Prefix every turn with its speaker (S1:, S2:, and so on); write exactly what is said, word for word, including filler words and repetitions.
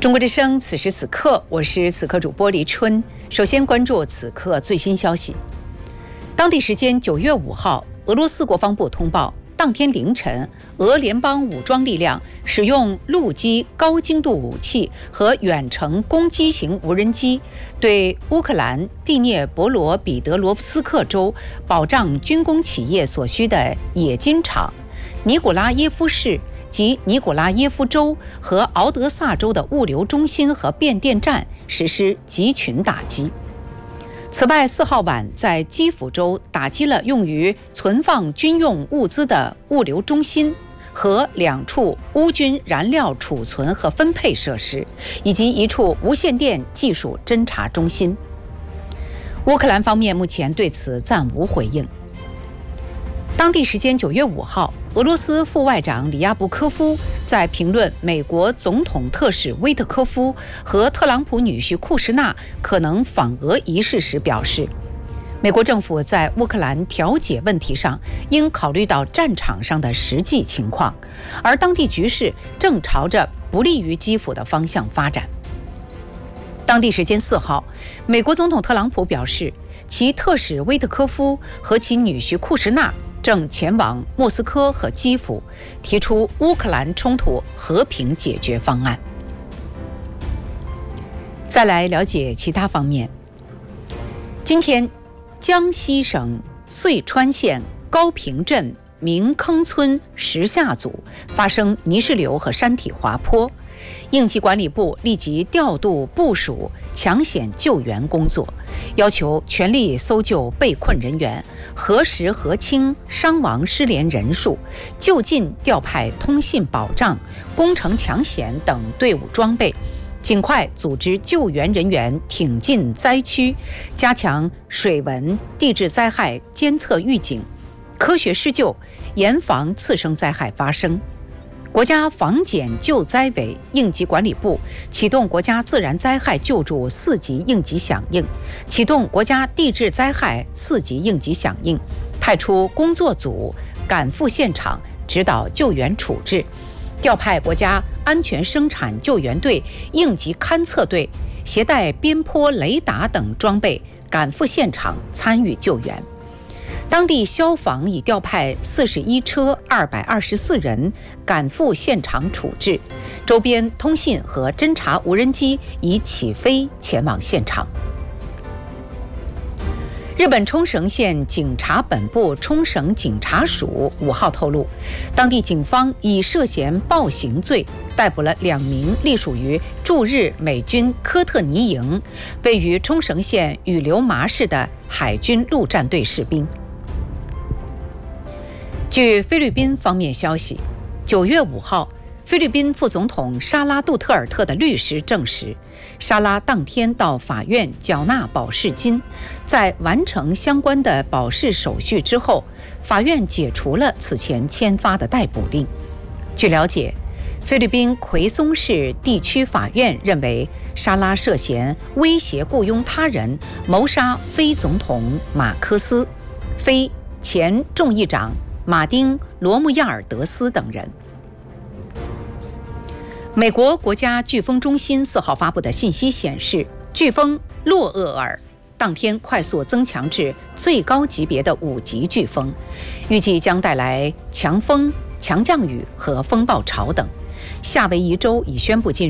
S1: 中国之声，此时此刻，我是此刻主播黎春。首先关注此刻最新消息。当地时间九月五号，俄罗斯国防部通报，当天凌晨，俄联邦武装力量使用陆基高精度武器和远程攻击型无人机，对乌克兰第聂伯罗彼得罗夫斯克州保障军工企业所需的冶金厂、尼古拉耶夫市及尼古拉耶夫州和敖德萨州的物流中心和变电站实施集群打击。此外，四号晚在基辅州打击了用于存放军用物资的物流中心和两处乌军燃料储存和分配设施，以及一处无线电技术侦察中心。乌克兰方面目前对此暂无回应。当地时间九月五号，俄罗斯副外长里亚布科夫在评论美国总统特使威特科夫和特朗普女婿库什纳可能访俄一事时表示，美国政府在乌克兰调解问题上应考虑到战场上的实际情况，而当地局势正朝着不利于基辅的方向发展。当地时间四号，美国总统特朗普表示，其特使威特科夫和其女婿库什纳正前往莫斯科和基辅，提出乌克兰冲突和平解决方案。再来了解其他方面。今天，江西省遂川县高平镇明坑村石下组发生泥石流和山体滑坡，应急管理部立即调度部署抢险救援工作，要求全力搜救被困人员，核实核清伤亡失联人数，就近调派通信保障、工程抢险等队伍装备，尽快组织救援人员挺进灾区，加强水文、地质灾害监测预警，科学施救，严防次生灾害发生。国家防检救灾委应急管理部启动国家自然灾害救助四级应急响应，启动国家地质灾害四级应急响应，派出工作组赶赴现场指导救援处置，调派国家安全生产救援队、应急勘测队，携带边坡雷达等装备赶赴现场参与救援。当地消防已调派四十一车二百二十四人赶赴现场处置，周边通信和侦察无人机已起飞前往现场。日本冲绳县警察本部冲绳警察署五号透露，当地警方以涉嫌暴行罪逮捕了两名隶属于驻日美军科特尼营、位于冲绳县羽流麻市的海军陆战队士兵。据菲律宾方面消息，九月五号，菲律宾副总统沙拉杜特尔特的律师证实，沙拉当天到法院缴纳保释金，在完成相关的保释手续之后，法院解除了此前签发的逮捕令。据了解，菲律宾奎松市地区法院认为，沙拉涉嫌威胁雇佣他人谋杀非总统马科斯、非前众议长马丁·罗穆亚尔德斯等人。美国国家飓风中心四号发布的信息显示，飓风洛厄尔当天快速增强至最高级别的五级飓风，预计将带来强风、强降雨和风暴潮等。夏威夷州已宣布进入